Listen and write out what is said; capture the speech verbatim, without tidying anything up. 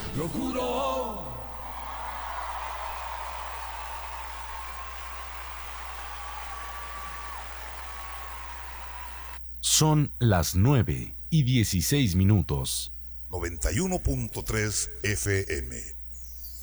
lo juro. Son las nueve y dieciséis minutos. noventa y uno punto tres F M.